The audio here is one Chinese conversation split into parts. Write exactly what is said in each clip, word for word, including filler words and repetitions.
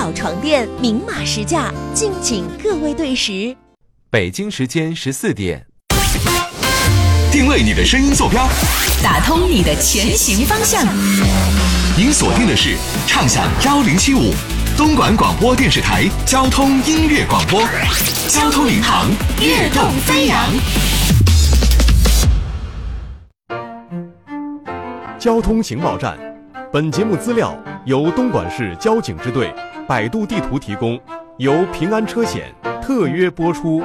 宝床垫明码实价，敬请各位对时。 北京时间十四点， 定位你的声音坐标， 打通你的前行方向。 您锁定的是畅享一零七五东莞广播电视台交通音乐广播，交通领航，跃动飞扬。 交通情报站，本节目资料由东莞市交警支队、百度地图提供，由平安车险特约播出。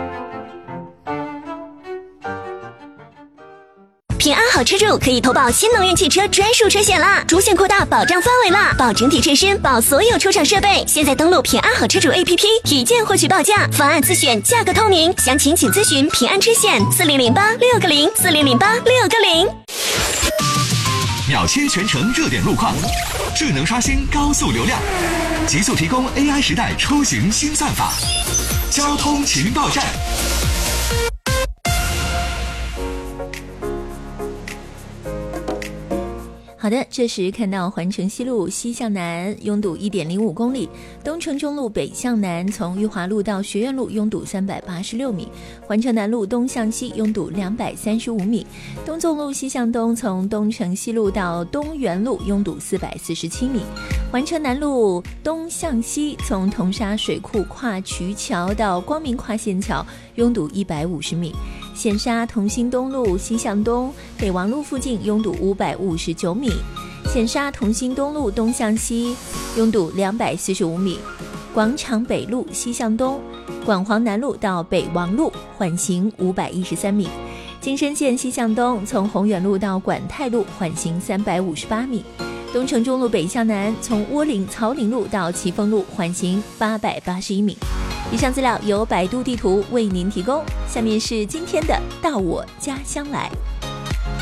平安好车主可以投保新能源汽车专属车险啦，主险扩大，保障范围啦，保整体车身，保所有出厂设备。现在登录平安好车主 A P P， 一键获取报价，方案自选，价格透明。详情请咨询平安车险四零零八六个零四零零八六个零。 秒切全程热点路况，智能刷新高速流量，极速提供 A I 时代出行新算法。交通情报站。 好的，这时看到环城西路西向南拥堵 一点零五公里，东城中路北向南从裕华路到学院路拥堵三百八十六米，环城南路东向西拥堵两百三十五米，东纵路西向东从东城西路到东园路拥堵四百四十七米，环城南路东向西从铜沙水库跨渠桥到光明跨线桥拥堵一百五十米，显沙同心东路西向东北王路附近拥堵五百五十九米，显沙同心东路东向西拥堵两百四十五米，广场北路西向东广黄南路到北王路缓行五百一十三米，金深线西向东从宏远路到管泰路缓行三百五十八米，东城中路北向南从窝岭草岭路到奇峰路缓行八百八十一米。以上资料由百度地图为您提供，下面是今天的到我家乡来。